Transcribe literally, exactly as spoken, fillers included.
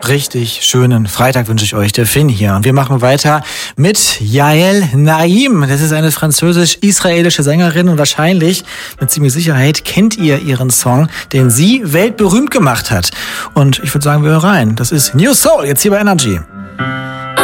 richtig schönen Freitag wünsche ich euch, der Finn hier. Und wir machen weiter mit Yael Naim. Das ist eine französisch-israelische Sängerin und wahrscheinlich, mit ziemlich Sicherheit, kennt ihr ihren Song, den sie weltberühmt gemacht hat. Und ich würde sagen, wir hören rein. Das ist New Soul, jetzt hier bei Energy.